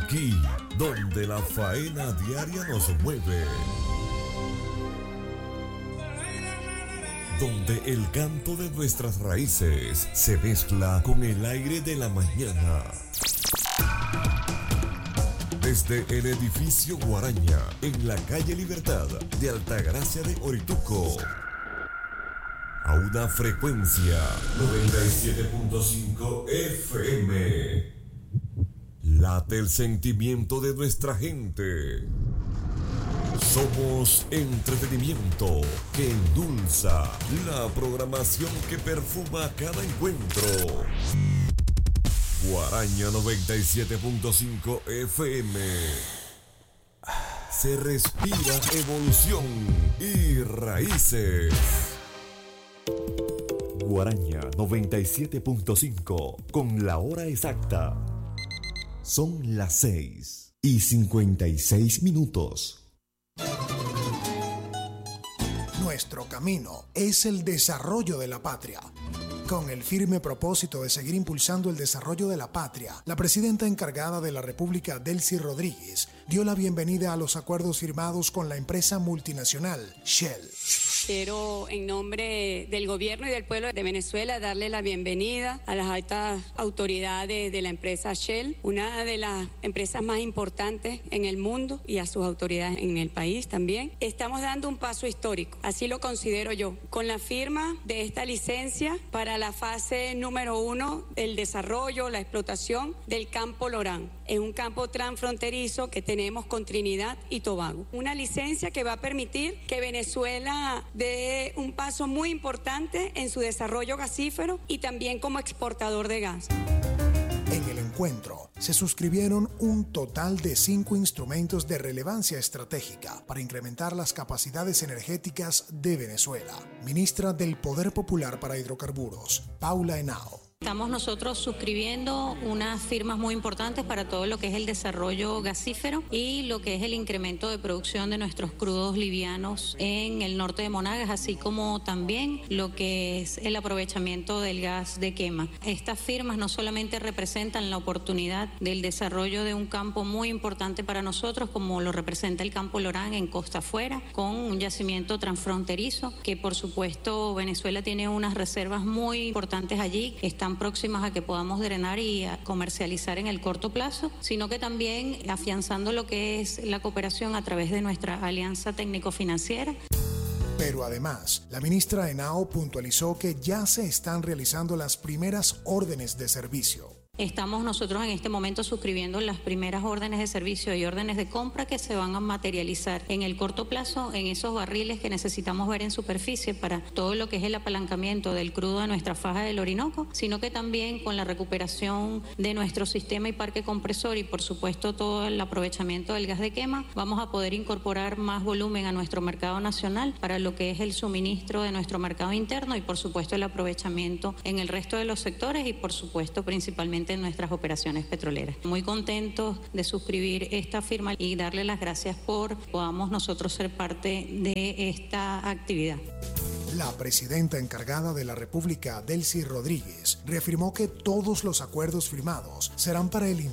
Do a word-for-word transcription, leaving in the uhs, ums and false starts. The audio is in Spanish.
Aquí, donde la faena diaria nos mueve. Donde el canto de nuestras raíces se mezcla con el aire de la mañana. Desde el edificio Guaraña, en la calle Libertad de Altagracia de Orituco, a una frecuencia noventa y siete punto cinco F M. Late el sentimiento de nuestra gente. Somos entretenimiento que endulza la programación que perfuma cada encuentro. Guaraña noventa y siete punto cinco F M. Se respira evolución y raíces. Guaraña noventa y siete punto cinco con la hora exacta. Son las seis y cincuenta y seis minutos. Nuestro camino es el desarrollo de la patria. Con el firme propósito de seguir impulsando el desarrollo de la patria, la presidenta encargada de la República, Delcy Rodríguez, dio la bienvenida a los acuerdos firmados con la empresa multinacional Shell. Quiero, en nombre del gobierno y del pueblo de Venezuela, darle la bienvenida a las altas autoridades de la empresa Shell, una de las empresas más importantes en el mundo, y a sus autoridades en el país también. Estamos dando un paso histórico, así lo considero yo, con la firma de esta licencia para la fase número uno del desarrollo, la explotación del campo Lorán. Es un campo transfronterizo que tenemos con Trinidad y Tobago. Una licencia que va a permitir que Venezuela dé un paso muy importante en su desarrollo gasífero y también como exportador de gas. En el encuentro se suscribieron un total de cinco instrumentos de relevancia estratégica para incrementar las capacidades energéticas de Venezuela. Ministra del Poder Popular para Hidrocarburos, Paula Henao. Estamos nosotros suscribiendo unas firmas muy importantes para todo lo que es el desarrollo gasífero y lo que es el incremento de producción de nuestros crudos livianos en el norte de Monagas, así como también lo que es el aprovechamiento del gas de quema. Estas firmas no solamente representan la oportunidad del desarrollo de un campo muy importante para nosotros, como lo representa el campo Lorán en Costa Afuera, con un yacimiento transfronterizo, que por supuesto Venezuela tiene unas reservas muy importantes allí, están próximas a que podamos drenar y a comercializar en el corto plazo, sino que también afianzando lo que es la cooperación a través de nuestra alianza técnico-financiera. Pero además, la ministra Henao puntualizó que ya se están realizando las primeras órdenes de servicio. Estamos nosotros en este momento suscribiendo las primeras órdenes de servicio y órdenes de compra que se van a materializar en el corto plazo en esos barriles que necesitamos ver en superficie para todo lo que es el apalancamiento del crudo de nuestra faja del Orinoco, sino que también con la recuperación de nuestro sistema y parque compresor y por supuesto todo el aprovechamiento del gas de quema, vamos a poder incorporar más volumen a nuestro mercado nacional para lo que es el suministro de nuestro mercado interno y por supuesto el aprovechamiento en el resto de los sectores y por supuesto principalmente en nuestras operaciones petroleras. Muy contentos de suscribir esta firma y darle las gracias por podamos nosotros ser parte de esta actividad. La presidenta encargada de la República, Delcy Rodríguez, reafirmó que todos los acuerdos firmados serán para el